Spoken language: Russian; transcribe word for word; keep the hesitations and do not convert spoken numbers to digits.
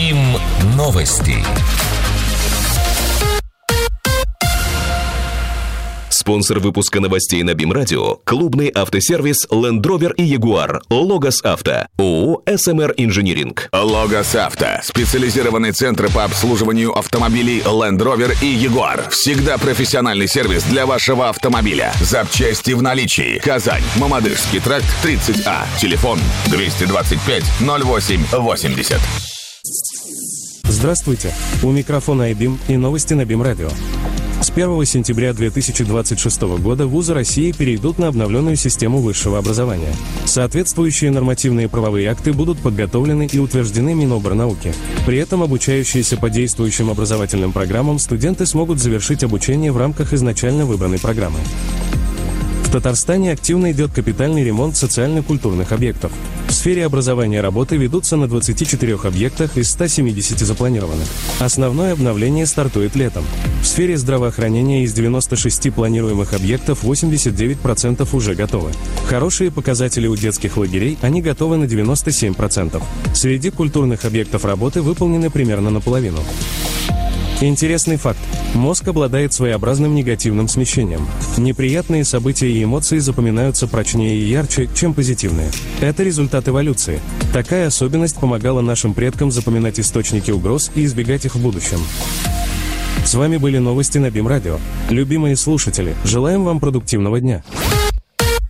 БИМ новости. Спонсор выпуска новостей на БИМ Радио – клубный автосервис Land Rover и Jaguar. Логос Авто. ООО эс эм эр Инжиниринг. Логос Авто. Специализированный центр по обслуживанию автомобилей Land Rover и Jaguar. Всегда профессиональный сервис для вашего автомобиля. Запчасти в наличии. Казань. Мамадышский тракт тридцать А. Телефон двести двадцать пять ноль восемь восемьдесят. Здравствуйте. У микрофона iBIM и новости на БИМ Радио. С первого сентября две тысячи двадцать шестого года вузы России перейдут на обновленную систему высшего образования. Соответствующие нормативные правовые акты будут подготовлены и утверждены Минобрнауки. При этом обучающиеся по действующим образовательным программам студенты смогут завершить обучение в рамках изначально выбранной программы. В Татарстане активно идет капитальный ремонт социально-культурных объектов. В сфере образования работы ведутся на двадцати четырёх объектах из ста семидесяти запланированных. Основное обновление стартует летом. В сфере здравоохранения из девяноста шести планируемых объектов восемьдесят девять процентов уже готовы. Хорошие показатели у детских лагерей, они готовы на девяносто семь процентов. Среди культурных объектов работы выполнены примерно наполовину. Интересный факт. Мозг обладает своеобразным негативным смещением. Неприятные события и эмоции запоминаются прочнее и ярче, чем позитивные. Это результат эволюции. Такая особенность помогала нашим предкам запоминать источники угроз и избегать их в будущем. С вами были новости на БИМ Радио. Любимые слушатели, желаем вам продуктивного дня.